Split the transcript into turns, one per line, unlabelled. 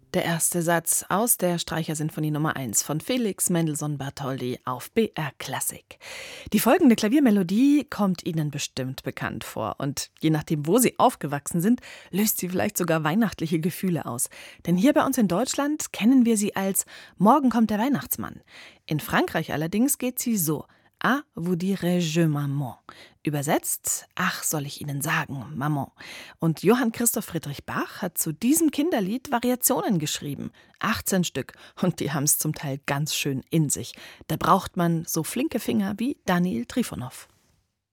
Der erste Satz aus der Streichersinfonie Nummer 1 von Felix Mendelssohn-Bartholdy auf BR Klassik. Die folgende Klaviermelodie kommt Ihnen bestimmt bekannt vor. Und je nachdem, wo Sie aufgewachsen sind, löst sie vielleicht sogar weihnachtliche Gefühle aus. Denn hier bei uns in Deutschland kennen wir sie als Morgen kommt der Weihnachtsmann. In Frankreich allerdings geht sie so: Ah, vous dirai-je, Maman. Übersetzt: Ach, soll ich Ihnen sagen, Maman. Und Johann Christoph Friedrich Bach hat zu diesem Kinderlied Variationen geschrieben. 18 Stück. Und die haben es zum Teil ganz schön in sich. Da braucht man so flinke Finger wie Daniil Trifonow.